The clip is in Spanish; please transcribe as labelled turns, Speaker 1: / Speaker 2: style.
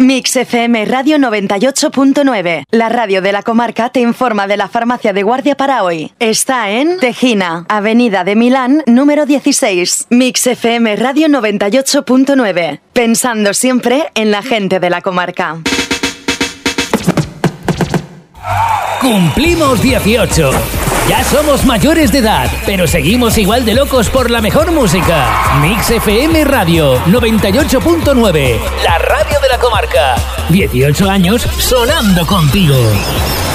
Speaker 1: Mix FM Radio 98.9. La radio de la comarca te informa de la farmacia de guardia para hoy. Está en Tejina, Avenida de Milán, número 16. Mix FM Radio 98.9. Pensando siempre en la gente de la comarca.
Speaker 2: Cumplimos 18. Ya somos mayores de edad, pero seguimos igual de locos por la mejor música. Mix FM Radio 98.9. La radio de la comarca. 18 años sonando contigo.